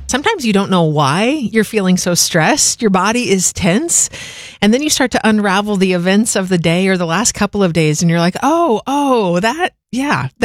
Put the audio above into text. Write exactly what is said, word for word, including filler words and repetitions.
Sometimes you don't know why you're feeling so stressed. Your body is tense. And then you start to unravel the events of the day or the last couple of days and you're like, oh, oh, that, yeah, that